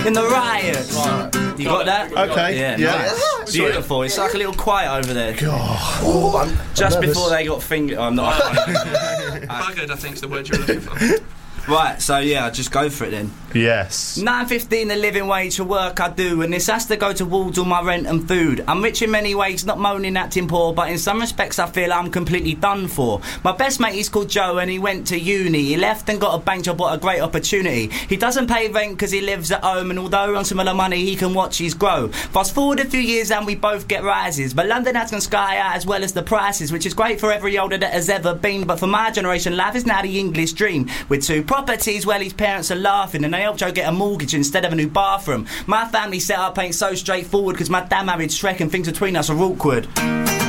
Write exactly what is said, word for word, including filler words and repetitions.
in the riots. Right. You got that? Okay. Yeah, Yeah. nice. Beautiful. It's like a little quiet over there. God. Oh, I'm, Just I'm before they got fingered. I'm not. Buggered, I think, is the word you were looking for. Right, so yeah, just go for it then. Yes. nine fifteen the living wage for work I do, and this has to go towards all my rent and food. I'm rich in many ways, not moaning acting poor, but in some respects I feel I'm completely done for. My best mate is called Joe and he went to uni. He left and got a bank job, what a great opportunity. He doesn't pay rent because he lives at home, and although on similar money he can watch his grow. Fast forward a few years and we both get rises, but London has gone sky high as well as the prices, which is great for every older that has ever been, but for my generation life is now the English dream. With two properties, well his parents are laughing and they helped Joe get a mortgage instead of a new bathroom. My family setup ain't so straightforward because my dad married Shrek and things between us are awkward.